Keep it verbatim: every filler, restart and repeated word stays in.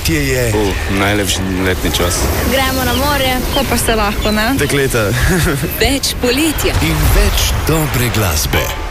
poletje je... Uh, najlepši letni čas. Gremo na morje, ko pa se lahko, ne? Dekleta. Več poletja In več dobre glasbe.